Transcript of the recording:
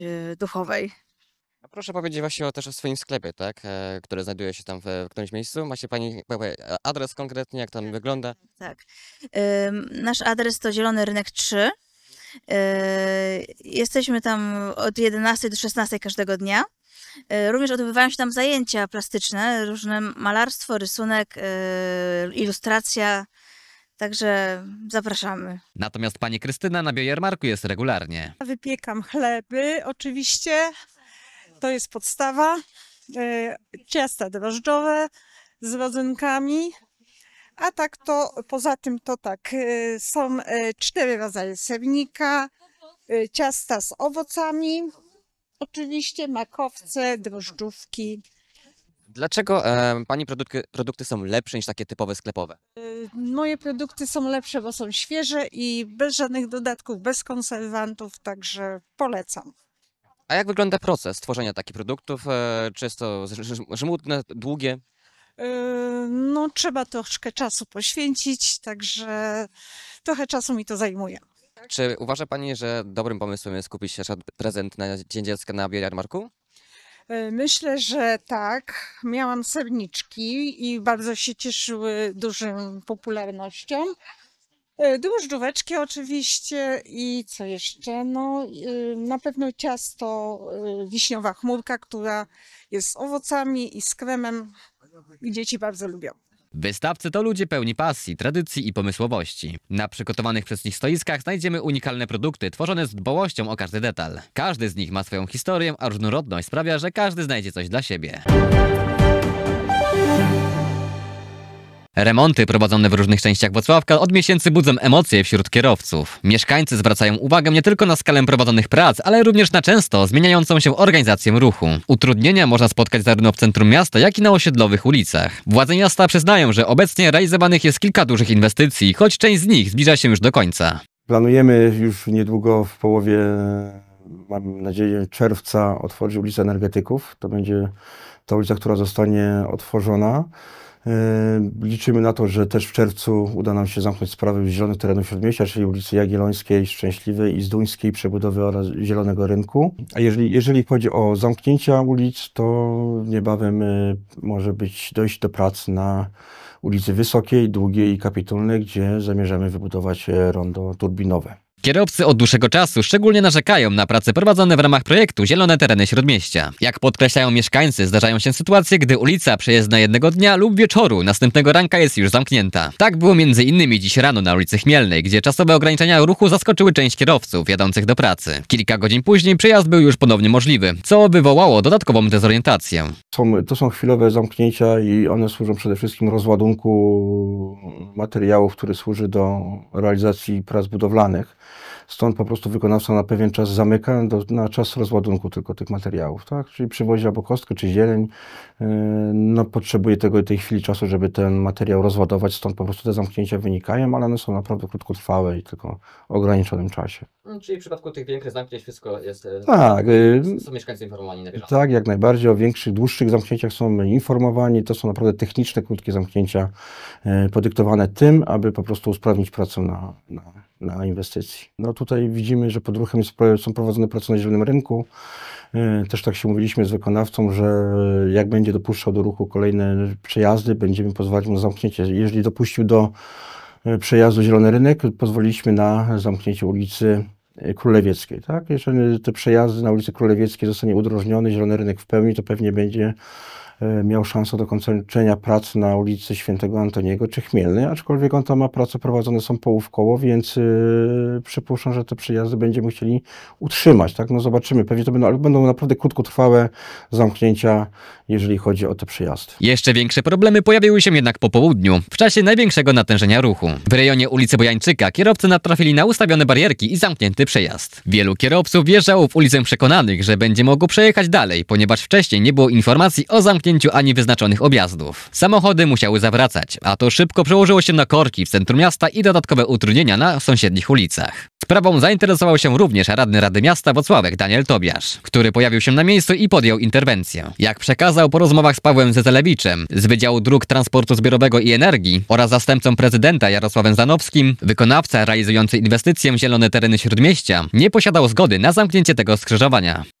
duchowej. A proszę powiedzieć właśnie też o swoim sklepie, tak? Który znajduje się tam w którymś miejscu. Macie Pani adres konkretnie, jak tam wygląda? Tak. Nasz adres to Zielony Rynek 3. Jesteśmy tam od 11 do 16 każdego dnia. Również odbywają się tam zajęcia plastyczne, różne malarstwo, rysunek, ilustracja. Także zapraszamy. Natomiast pani Krystyna na biojarmarku jest regularnie. Wypiekam chleby, oczywiście. To jest podstawa. Ciasta drożdżowe z rodzynkami. A tak to, poza tym to tak, są 4 rodzaje sernika, ciasta z owocami, oczywiście makowce, drożdżówki. Dlaczego Pani produkty są lepsze niż takie typowe sklepowe? Moje produkty są lepsze, bo są świeże i bez żadnych dodatków, bez konserwantów, także polecam. A jak wygląda proces tworzenia takich produktów? Czy jest to żmudne, długie? No, trzeba troszkę czasu poświęcić, także trochę czasu mi to zajmuje. Czy uważa Pani, że dobrym pomysłem jest kupić na przykład prezent na Dzień Dziecka na biojarmarku? Myślę, że tak. Miałam serniczki i bardzo się cieszyły dużą popularnością. Drożdżóweczki oczywiście i co jeszcze? No, na pewno ciasto wiśniowa chmurka, która jest z owocami i z kremem i dzieci bardzo lubią. Wystawcy to ludzie pełni pasji, tradycji i pomysłowości. Na przygotowanych przez nich stoiskach znajdziemy unikalne produkty tworzone z dbałością o każdy detal. Każdy z nich ma swoją historię, a różnorodność sprawia, że każdy znajdzie coś dla siebie. Remonty prowadzone w różnych częściach Włocławka od miesięcy budzą emocje wśród kierowców. Mieszkańcy zwracają uwagę nie tylko na skalę prowadzonych prac, ale również na często zmieniającą się organizację ruchu. Utrudnienia można spotkać zarówno w centrum miasta, jak i na osiedlowych ulicach. Władze miasta przyznają, że obecnie realizowanych jest kilka dużych inwestycji, choć część z nich zbliża się już do końca. Planujemy już niedługo w połowie, mam nadzieję, czerwca otworzyć ulicę Energetyków. To będzie ta ulica, która zostanie otworzona. Liczymy na to, że też w czerwcu uda nam się zamknąć sprawy Zielonych Terenów Śródmieścia, czyli ulicy Jagiellońskiej, Szczęśliwej i Zduńskiej, przebudowy oraz Zielonego Rynku. A jeżeli chodzi o zamknięcia ulic, to niebawem może dojść do prac na ulicy Wysokiej, Długiej i Kapitulnej, gdzie zamierzamy wybudować rondo turbinowe. Kierowcy od dłuższego czasu szczególnie narzekają na prace prowadzone w ramach projektu Zielone Tereny Śródmieścia. Jak podkreślają mieszkańcy, zdarzają się sytuacje, gdy ulica przejezdna jednego dnia lub wieczoru następnego ranka jest już zamknięta. Tak było m.in. dziś rano na ulicy Chmielnej, gdzie czasowe ograniczenia ruchu zaskoczyły część kierowców jadących do pracy. Kilka godzin później przejazd był już ponownie możliwy, co wywołało dodatkową dezorientację. To są chwilowe zamknięcia i one służą przede wszystkim rozładunku materiałów, który służy do realizacji prac budowlanych. Stąd po prostu wykonawca na pewien czas zamyka na czas rozładunku tylko tych materiałów, tak? Czyli przywozi albo kostkę czy zieleń, no potrzebuje tej chwili czasu, żeby ten materiał rozładować, stąd po prostu te zamknięcia wynikają, ale one są naprawdę krótkotrwałe i tylko w ograniczonym czasie. Czyli w przypadku tych większych zamknięć wszystko jest... Tak. Są mieszkańcy informowani na bieżąco. Tak, jak najbardziej. O większych, dłuższych zamknięciach są informowani. To są naprawdę techniczne, krótkie zamknięcia podyktowane tym, aby po prostu usprawnić pracę na inwestycji. No tutaj widzimy, że pod ruchem są prowadzone prace na Zielonym Rynku. Też tak się mówiliśmy z wykonawcą, że jak będzie dopuszczał do ruchu kolejne przejazdy, będziemy pozwalać mu na zamknięcie. Jeżeli dopuścił do przejazdu Zielony Rynek, pozwoliliśmy na zamknięcie ulicy Królewieckiej. Tak? Jeżeli te przejazdy na ulicy Królewieckiej zostanie udrożniony, Zielony Rynek w pełni, to pewnie będzie miał szansę do kończenia prac na ulicy Świętego Antoniego czy Chmielnej, aczkolwiek on tam ma prace prowadzone są połówkowo, więc przypuszczam, że te przejazdy będziemy chcieli utrzymać. Tak? No zobaczymy, pewnie to będą naprawdę krótkotrwałe zamknięcia, jeżeli chodzi o te przejazdy. Jeszcze większe problemy pojawiły się jednak po południu, w czasie największego natężenia ruchu. W rejonie ulicy Bojańczyka kierowcy natrafili na ustawione barierki i zamknięty przejazd. Wielu kierowców wjeżdżało w ulicę przekonanych, że będzie mogło przejechać dalej, ponieważ wcześniej nie było informacji o zamknięciu ani wyznaczonych objazdów. Samochody musiały zawracać, a to szybko przełożyło się na korki w centrum miasta i dodatkowe utrudnienia na sąsiednich ulicach. Sprawą zainteresował się również radny Rady Miasta Włocławek Daniel Tobiasz, który pojawił się na miejscu i podjął interwencję. Jak przekazał po rozmowach z Pawłem Zezelewiczem z Wydziału Dróg Transportu Zbiorowego i Energii oraz zastępcą prezydenta Jarosławem Zanowskim, wykonawca realizujący inwestycję w zielone tereny Śródmieścia nie posiadał zgody na zamknięcie tego skrzyżowania.